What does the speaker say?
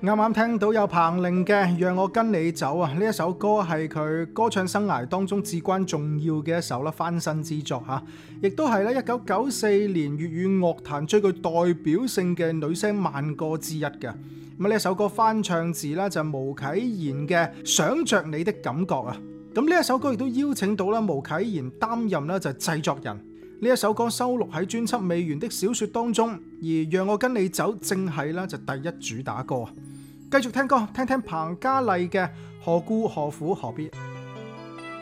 啱啱聽到有彭羚嘅《讓我跟你走》啊，呢一首歌係佢歌唱生涯當中至關重要嘅一首啦，翻身之作嚇，亦都係咧1994年粵語樂壇最具代表性嘅女聲慢歌之一嘅。咁呢一首歌翻唱自啦就巫啟賢嘅《想着你的感覺》啊，咁呢一首歌亦都邀請到啦巫啟賢擔任啦就製作人。呢一首歌收錄喺專輯《未完的小說》當中，而《讓我跟你走》正係啦就第一主打歌。繼續聽歌，聽聽彭嘉麗嘅《何故何苦何必》。